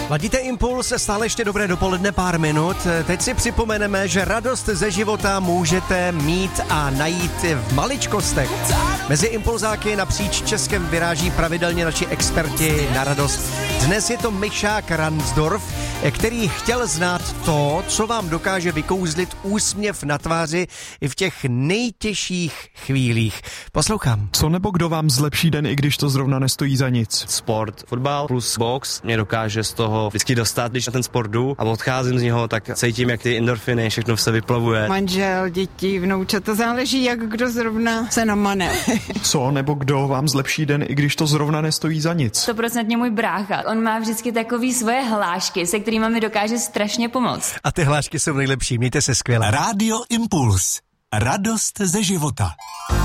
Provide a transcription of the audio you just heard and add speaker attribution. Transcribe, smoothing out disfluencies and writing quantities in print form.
Speaker 1: Ladíte Impuls, stále ještě dobré dopoledne, pár minut. Teď si připomeneme, že radost ze života můžete mít a najít v maličkostech. Mezi impulzáky napříč Českem vyráží pravidelně naši experti na radost. Dnes je to Mišák Ransdorf, který chtěl znát to, co vám dokáže vykouzlit úsměv na tváři i v těch nejtěžších chvílích. Poslouchám.
Speaker 2: Co nebo kdo vám zlepší den, i když to zrovna nestojí za nic?
Speaker 3: Sport, fotbal plus box mě dokáže z toho vždycky dostat, když na ten sport jdu a odcházím z něho, tak cítím, jak ty endorfiny, všechno se vyplavuje.
Speaker 4: Manžel, děti, vnoučata, to záleží, jak kdo zrovna se namane.
Speaker 2: Co nebo kdo vám zlepší den, i když to zrovna nestojí za nic?
Speaker 5: 100% můj brácha. On má vždycky takový svoje hlášky, se kterými mi dokáže strašně pomoct.
Speaker 1: A ty hlášky jsou nejlepší, mějte se skvěle.
Speaker 6: Rádio Impuls. Radost ze života.